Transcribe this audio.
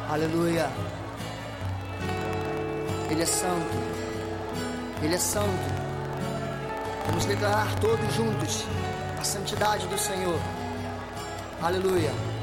Aleluia. Ele é santo. Ele é santo. Vamos declarar todos juntos a santidade do Senhor. Aleluia.